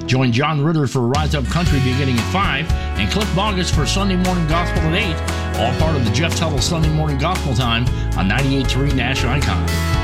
Join John Ritter for Rise Up Country beginning at 5 and Cliff Bogus for Sunday Morning Gospel at 8, all part of the Jeff Tuttle Sunday Morning Gospel Time on 98.3 Nash Icon.